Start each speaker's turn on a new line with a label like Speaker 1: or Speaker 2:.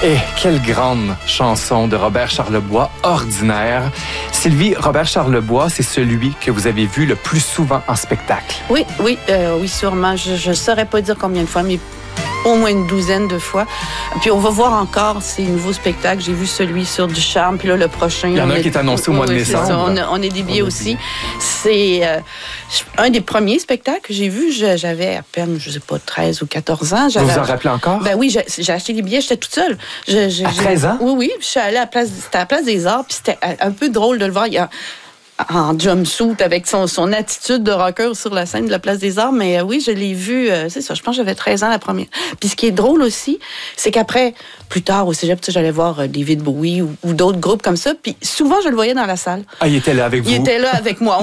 Speaker 1: Et quelle grande chanson de Robert Charlebois, Ordinaire. Sylvie, Robert Charlebois, c'est celui que vous avez vu le plus souvent en spectacle.
Speaker 2: Oui, sûrement. Je ne saurais pas dire combien de fois, mais au moins une douzaine de fois. Puis on va voir encore ces nouveaux spectacles. J'ai vu celui sur Ducharme, puis là, le prochain...
Speaker 1: Il y en a un qui est annoncé au mois de décembre.
Speaker 2: On est des billets aussi. C'est un des premiers spectacles que j'ai vu. J'avais à peine, je ne sais pas, 13 ou 14 ans.
Speaker 1: Vous vous en rappelez encore?
Speaker 2: Ben oui, j'ai acheté les billets, j'étais toute seule.
Speaker 1: À 13 ans?
Speaker 2: Oui. Je suis allée à la place des Arts, puis c'était un peu drôle de le voir. En jumpsuit avec son attitude de rocker sur la scène de la Place des Arts. Mais oui, je l'ai vu, c'est ça, je pense que j'avais 13 ans la première. Puis ce qui est drôle aussi, c'est qu'après, plus tard au cégep, j'allais voir David Bowie ou d'autres groupes comme ça. Puis souvent, je le voyais dans la salle.
Speaker 1: Ah, il était là avec vous?
Speaker 2: Il était là avec moi.